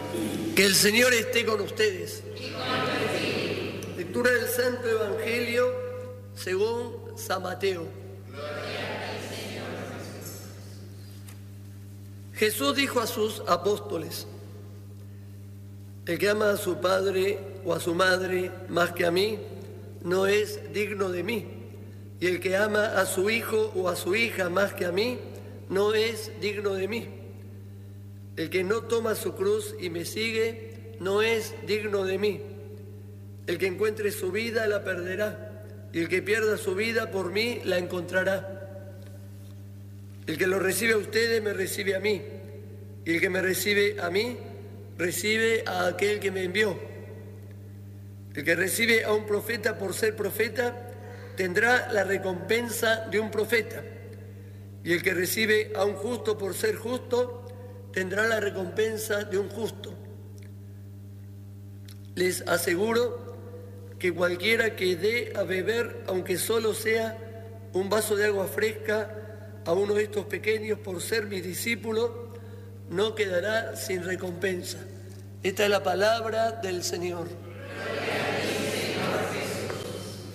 Que el Señor esté con ustedes. Lectura del Santo Evangelio según San Mateo. Jesús dijo a sus apóstoles: el que ama a su padre o a su madre más que a mí, no es digno de mí. Y el que ama a su hijo o a su hija más que a mí, no es digno de mí. El que no toma su cruz y me sigue, no es digno de mí. El que encuentre su vida, la perderá. Y el que pierda su vida por mí, la encontrará. El que lo recibe a ustedes, me recibe a mí. Y el que me recibe a mí, recibe a aquel que me envió. El que recibe a un profeta por ser profeta, tendrá la recompensa de un profeta. Y el que recibe a un justo por ser justo, tendrá la recompensa de un justo. Les aseguro que cualquiera que dé a beber, aunque solo sea un vaso de agua fresca, a uno de estos pequeños por ser mis discípulos, no quedará sin recompensa. Esta es la palabra del Señor.